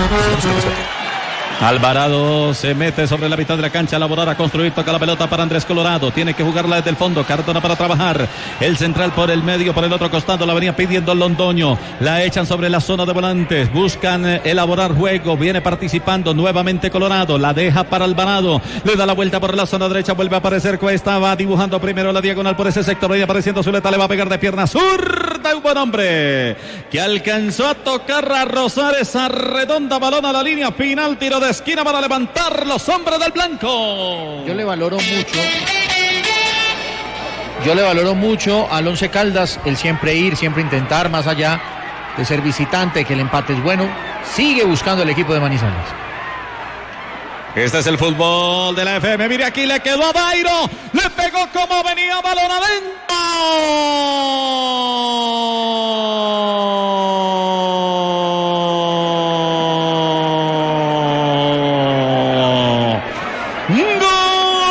Alvarado se mete sobre la mitad de la cancha a elaborar, a construir, toca la pelota para Andrés Colorado, tiene que jugarla desde el fondo, Cardona para trabajar, el central por el medio, por el otro costado, la venía pidiendo Londoño, la echan sobre la zona de volantes, buscan elaborar juego, viene participando nuevamente Colorado, la deja para Alvarado, le da la vuelta por la zona derecha, vuelve a aparecer Cuesta, va dibujando primero la diagonal por ese sector, viene apareciendo Zuleta, le va a pegar de pierna zurda, un buen hombre, que alcanzó a tocar, a rozar esa redonda balón a la línea final, tiro de esquina para levantar los hombres del blanco. Yo le valoro mucho al Once Caldas, el siempre ir, siempre intentar, más allá de ser visitante, que el empate es bueno, sigue buscando el equipo de Manizales. Este es el fútbol de la FM. Mire, aquí le quedó a Dairo. Le pegó como venía, balón adentro. ¡Gol!